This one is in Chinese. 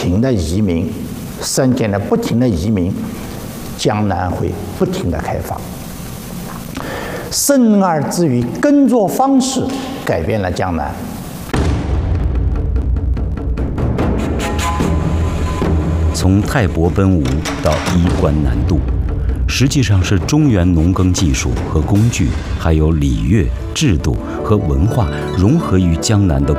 停的移民，生前的不停的移民，江南会不停的开放。生而至于耕作方式改变了江南。 从泰伯奔吴到衣冠南渡，实际上是中原农耕技术和工具，还有礼乐制度和文化融合于江南的